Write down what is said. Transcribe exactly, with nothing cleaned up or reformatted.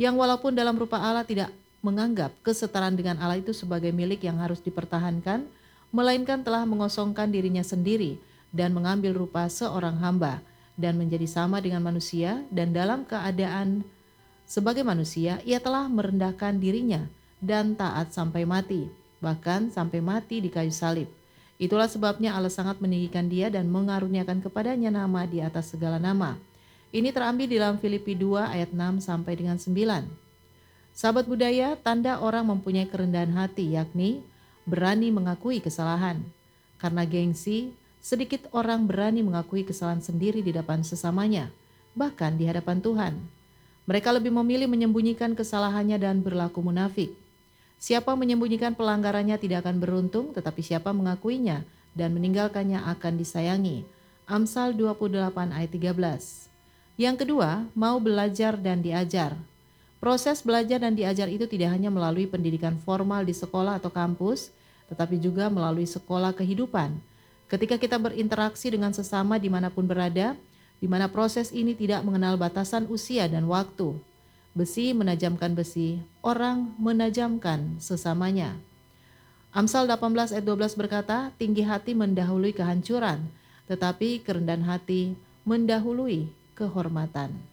yang walaupun dalam rupa Allah tidak menganggap kesetaraan dengan Allah itu sebagai milik yang harus dipertahankan, melainkan telah mengosongkan dirinya sendiri dan mengambil rupa seorang hamba dan menjadi sama dengan manusia, dan dalam keadaan sebagai manusia ia telah merendahkan dirinya dan taat sampai mati, bahkan sampai mati di kayu salib. Itulah sebabnya Allah sangat meninggikan dia dan mengaruniakan kepadanya nama di atas segala nama. Ini terambil di dalam Filipi dua ayat enam sampai dengan sembilan. Sahabat budaya, tanda orang mempunyai kerendahan hati yakni berani mengakui kesalahan. Karena gengsi, sedikit orang berani mengakui kesalahan sendiri di depan sesamanya, bahkan di hadapan Tuhan. Mereka lebih memilih menyembunyikan kesalahannya dan berlaku munafik. Siapa menyembunyikan pelanggarannya tidak akan beruntung, tetapi siapa mengakuinya dan meninggalkannya akan disayangi. Amsal dua puluh delapan ayat tiga belas. Yang kedua, mau belajar dan diajar. Proses belajar dan diajar itu tidak hanya melalui pendidikan formal di sekolah atau kampus, tetapi juga melalui sekolah kehidupan. Ketika kita berinteraksi dengan sesama dimanapun berada, di mana proses ini tidak mengenal batasan usia dan waktu. Besi menajamkan besi, orang menajamkan sesamanya. Amsal delapan belas ayat dua belas berkata, tinggi hati mendahului kehancuran, tetapi kerendahan hati mendahului kehormatan.